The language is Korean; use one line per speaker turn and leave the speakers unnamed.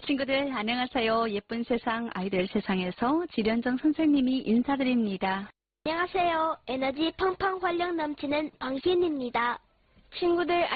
친구들 안녕하세요. 예쁜 세상 아이들 세상에서 지련정 선생님이 인사드립니다.
안녕하세요. 에너지 팡팡 활력 넘치는 방신입니다. 친구들